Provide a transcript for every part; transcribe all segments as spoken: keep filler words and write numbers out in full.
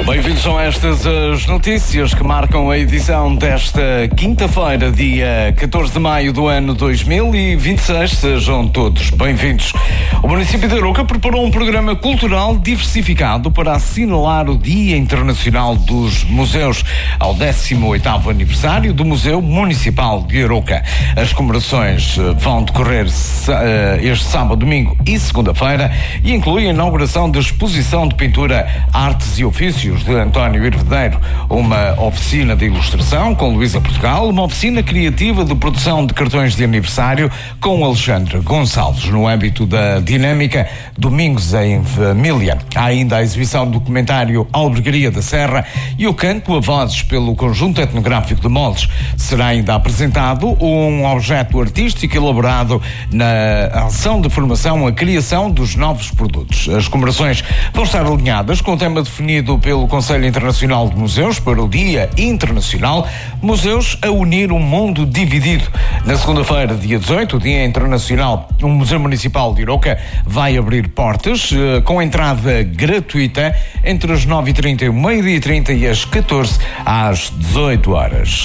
Bem-vindos a estas as notícias que marcam a edição desta quinta-feira, dia catorze de maio do ano dois mil e vinte e seis. Sejam todos bem-vindos. O município de Arouca preparou um programa cultural diversificado para assinalar o Dia Internacional dos Museus, ao décimo oitavo aniversário do Museu Municipal de Arouca. As comemorações vão decorrer este sábado, domingo e segunda-feira e incluem a inauguração da exposição de pintura, artes e ofícios de António Hervedeiro, uma oficina de ilustração com Luísa Portugal, uma oficina criativa de produção de cartões de aniversário com Alexandre Gonçalves, no âmbito da dinâmica Domingos em Família. Há ainda a exibição do documentário Albergaria da Serra e o canto a vozes pelo Conjunto Etnográfico de Moldes. Será ainda apresentado um objeto artístico elaborado na ação de formação a criação dos novos produtos. As comemorações vão estar alinhadas com o tema definido pelo Conselho Internacional de Museus para o Dia Internacional Museus a unir um mundo dividido. Na segunda-feira, dia dezoito, o Dia Internacional, o Museu Municipal de Arouca vai abrir portas uh, com entrada gratuita entre as nove e trinta, o meio-dia e trinta e as catorze às dezoito horas.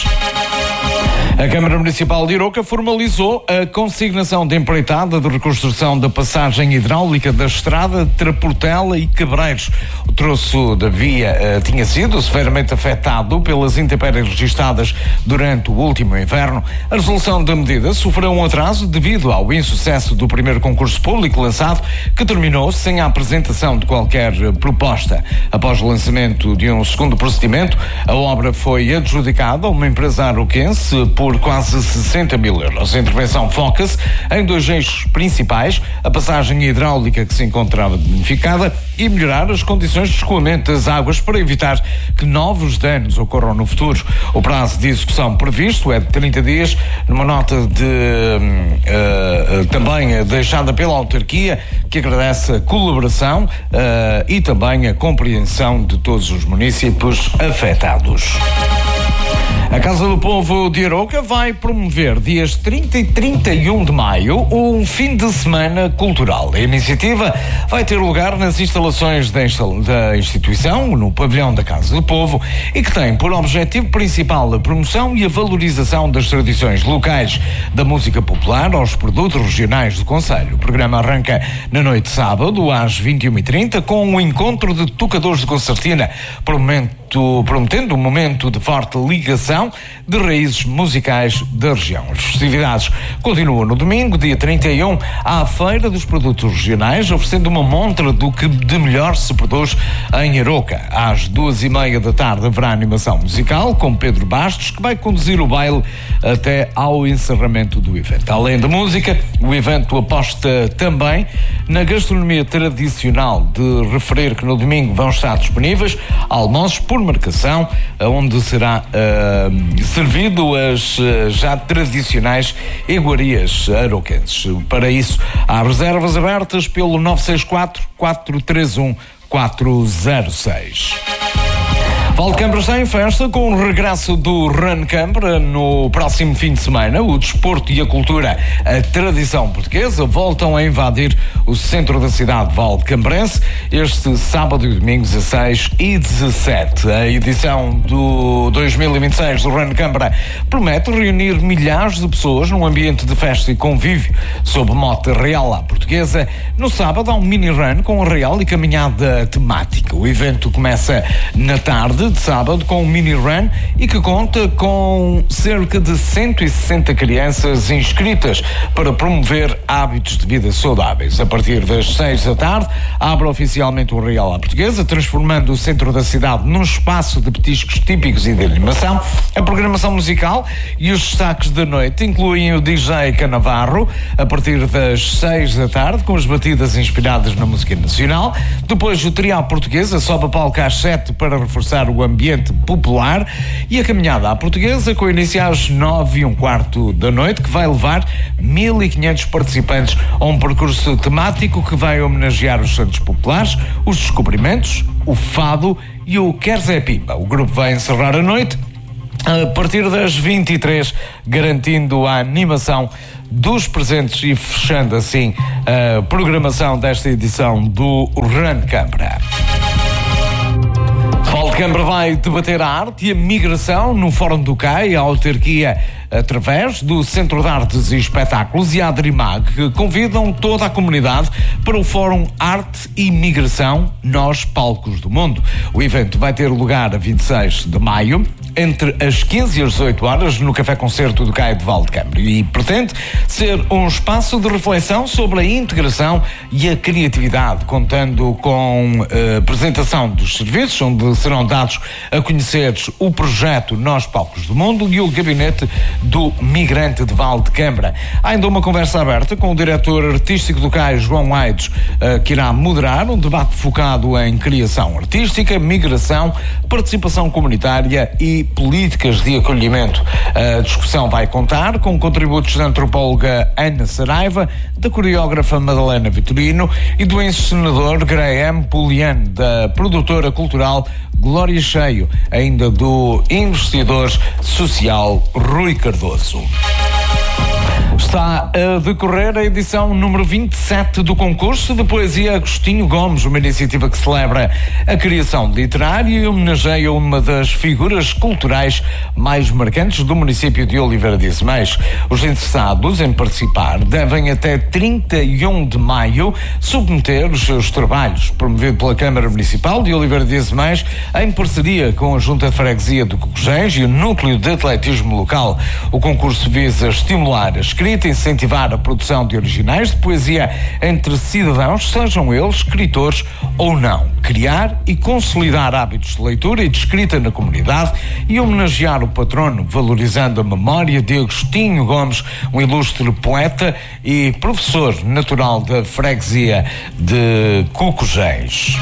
A Câmara Municipal de Arouca formalizou a consignação de empreitada de reconstrução da passagem hidráulica da estrada de Portela e Cabreiros. O troço da via uh, tinha sido severamente afetado pelas intempéries registadas durante o último inverno. A resolução da medida sofreu um atraso devido ao insucesso do primeiro concurso público lançado, que terminou sem a apresentação de qualquer proposta. Após o lançamento de um segundo procedimento, a obra foi adjudicada a uma empresa arauquense por quase sessenta mil euros. A intervenção foca-se em dois eixos principais: a passagem hidráulica que se encontrava danificada e melhorar as condições de escoamento das águas para evitar que novos danos ocorram no futuro. O prazo de execução previsto é de trinta dias, numa nota de uh, uh, também deixada pela autarquia, que agradece a colaboração uh, e também a compreensão de todos os municípios afetados. A Casa do Povo de Arouca vai promover dias trinta e trinta e um de maio um fim de semana cultural. A iniciativa vai ter lugar nas instalações da instituição, no pavilhão da Casa do Povo, e que tem por objetivo principal a promoção e a valorização das tradições locais, da música popular aos produtos regionais do concelho. O programa arranca na noite de sábado, às vinte e uma e trinta, com um encontro de tocadores de concertina, prometendo um momento de forte ligação de raízes musicais da região. As festividades continuam no domingo, dia trinta e um, à Feira dos Produtos Regionais, oferecendo uma montra do que de melhor se produz em Arouca. Às duas e meia da tarde haverá animação musical com Pedro Bastos, que vai conduzir o baile até ao encerramento do evento. Além da música, o evento aposta também na gastronomia tradicional, de referir que no domingo vão estar disponíveis almoços por marcação, onde será uh, servido as uh, já tradicionais iguarias arouquenses. Para isso, há reservas abertas pelo nove seis quatro, quatro três um, quatro zero seis. Valdecambra está em festa com o regresso do Run Cambra no próximo fim de semana. O desporto e a cultura, a tradição portuguesa, voltam a invadir o centro da cidade valdecambrense este sábado e domingo dezasseis e dezassete. A edição do dois mil e vinte e seis do Run Cambra promete reunir milhares de pessoas num ambiente de festa e convívio sob mote Real à Portuguesa. No sábado há um mini-run com a real e caminhada temática. O evento começa na tarde de sábado com um mini-run e que conta com cerca de cento e sessenta crianças inscritas para promover hábitos de vida saudáveis. A partir das seis da tarde, abre oficialmente o Real à Portuguesa, transformando o centro da cidade num espaço de petiscos típicos e de animação. A programação musical e os destaques da noite incluem o D J Canavarro, a partir das seis da tarde, com as batidas inspiradas na música nacional. Depois, o Trio à Portuguesa sobe a palco às sete para reforçar o ambiente popular, e a caminhada à Portuguesa, com início às nove e um quarto da noite, que vai levar mil e quinhentos participantes a um percurso temático que vai homenagear os santos populares, os descobrimentos, o fado e o Quer Zé Pimba. O grupo vai encerrar a noite a partir das vinte e três, garantindo a animação dos presentes e fechando assim a programação desta edição do Run Cambra. Valde Câmara vai debater a arte e a migração no Fórum do Cai, a autarquia, através do Centro de Artes e Espetáculos e a Adrimag, que convidam toda a comunidade para o Fórum Arte e Migração Nós Palcos do Mundo. O evento vai ter lugar a vinte e seis de maio, entre as quinze e as dezoito horas, no Café Concerto do Cai de Valde Câmara, e pretende ser um espaço de reflexão sobre a integração e a criatividade, contando com a apresentação dos serviços, onde serão dados a conhecer o projeto Nós Palcos do Mundo e o gabinete do migrante de Valde Câmara. Há ainda uma conversa aberta com o diretor artístico do Cai, João Aides, que irá moderar um debate focado em criação artística, migração, participação comunitária e políticas de acolhimento. A discussão vai contar com contributos da antropóloga Ana Saraiva, da coreógrafa Madalena Vitorino e do encenador Graham Pulian, da produtora cultural Glória Cheio, ainda do investidor social Rui Cardoso. Está a decorrer a edição número vinte e sete do concurso de poesia Agostinho Gomes, uma iniciativa que celebra a criação literária e homenageia uma das figuras culturais mais marcantes do município de Oliveira de Azeméis. Os interessados em participar devem até trinta e um de maio submeter os seus trabalhos, promovido pela Câmara Municipal de Oliveira de Azeméis, em parceria com a Junta de Freguesia do Cocogés e o Núcleo de Atletismo Local. O concurso visa estimular a escrita, incentivar a produção de originais de poesia entre cidadãos, sejam eles escritores ou não, criar e consolidar hábitos de leitura e de escrita na comunidade e homenagear o patrono, valorizando a memória de Agostinho Gomes, um ilustre poeta e professor natural da freguesia de Cocogés.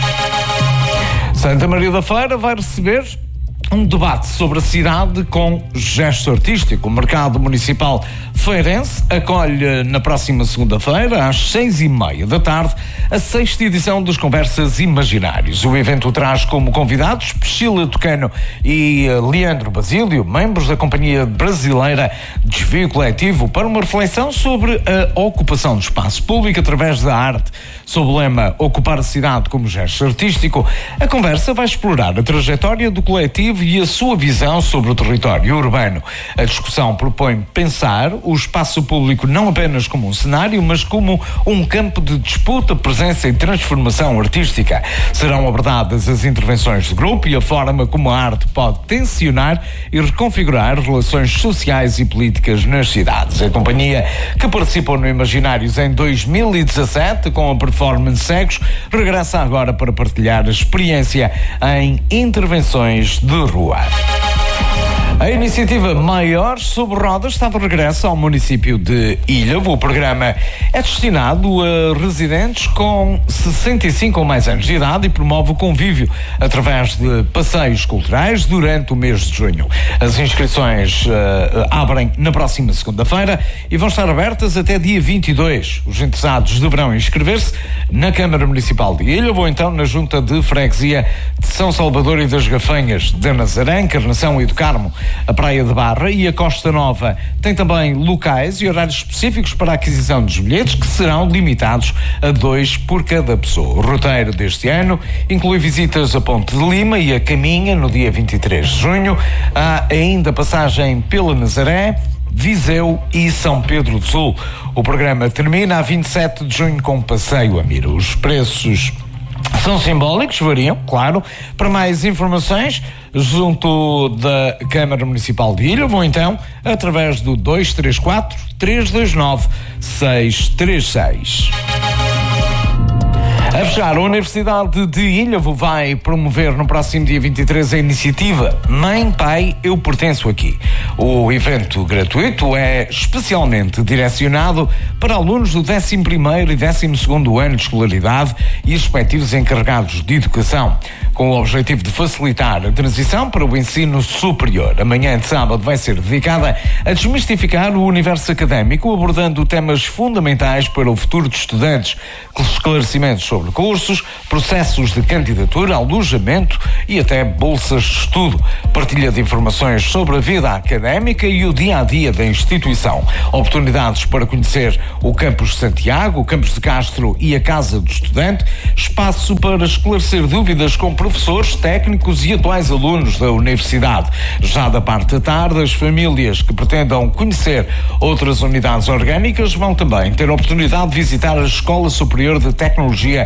Santa Maria da Feira vai receber um debate sobre a cidade com gesto artístico. O Mercado Municipal Feirense acolhe na próxima segunda-feira, às seis e meia da tarde, a sexta edição dos Conversas Imaginários. O evento traz como convidados Priscila Tucano e Leandro Basílio, membros da Companhia Brasileira de Desvio Coletivo, para uma reflexão sobre a ocupação do espaço público através da arte. Sob o lema Ocupar a Cidade como Gesto Artístico, a conversa vai explorar a trajetória do coletivo e a sua visão sobre o território urbano. A discussão propõe pensar o espaço público não apenas como um cenário, mas como um campo de disputa, presença e transformação artística. Serão abordadas as intervenções de grupo e a forma como a arte pode tensionar e reconfigurar relações sociais e políticas nas cidades. A companhia, que participou no Imaginários em dois mil e dezassete com a performance Cegos, regressa agora para partilhar a experiência em intervenções de rua. A iniciativa Maiores Sobre Rodas está de regresso ao município de Ilhavo. O programa é destinado a residentes com sessenta e cinco ou mais anos de idade e promove o convívio através de passeios culturais durante o mês de junho. As inscrições uh, abrem na próxima segunda-feira e vão estar abertas até dia vinte e dois. Os interessados deverão inscrever-se na Câmara Municipal de Ilhavo ou então na Junta de Freguesia de São Salvador e das Gafanhas, de Nazaré, Encarnação e do Carmo. A Praia de Barra e a Costa Nova tem também locais e horários específicos para a aquisição dos bilhetes, que serão limitados a dois por cada pessoa. O roteiro deste ano inclui visitas a Ponte de Lima e a Caminha no dia vinte e três de junho. Há ainda passagem pela Nazaré, Viseu e São Pedro do Sul. O programa termina a vinte e sete de junho com um passeio a Mira. Os preços são simbólicos, variam, claro. Para mais informações, junto da Câmara Municipal de Ilhavo, ou então através do dois três quatro, três dois nove, seis três seis. A fechar, a Universidade de Ilhavo vai promover no próximo dia vinte e três a iniciativa Mãe, Pai, Eu Pertenço Aqui. O evento gratuito é especialmente direcionado para alunos do décimo primeiro e décimo segundo ano de escolaridade e respectivos encarregados de educação, com o objetivo de facilitar a transição para o ensino superior. Amanhã de sábado vai ser dedicada a desmistificar o universo académico, abordando temas fundamentais para o futuro dos estudantes, com esclarecimentos sobre cursos, processos de candidatura, alojamento e até bolsas de estudo. Partilha de informações sobre a vida académica e o dia-a-dia da instituição. Oportunidades para conhecer o Campus de Santiago, o Campus de Castro e a Casa do Estudante. Espaço para esclarecer dúvidas com professores, técnicos e atuais alunos da universidade. Já da parte da tarde, as famílias que pretendam conhecer outras unidades orgânicas vão também ter a oportunidade de visitar a Escola Superior de Tecnologia